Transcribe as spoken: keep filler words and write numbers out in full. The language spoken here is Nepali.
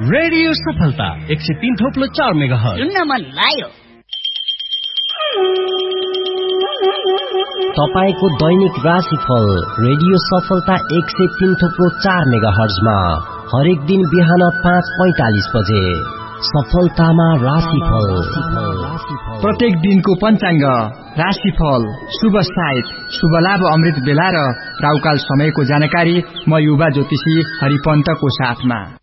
रेडियो सफलता एक सय तीन थोप्लो चार मेगाहर्ज सुन्न मन लाग्यो। तपाईको दैनिक राशिफल रेडियो सफलता एक सय तीन थोप्लो चार मेगाहर्जमा हरेक दिन बिहान पाँच पैंतालीस बजे सफलतामा राशिफल। प्रत्येक दिनको पञ्चाङ्ग, राशिफल, शुभ साइत, शुभ लाभ अमृत बेला र राउकाल समयको जानकारी म युवा ज्योतिषी हरिपन्तको साथमा।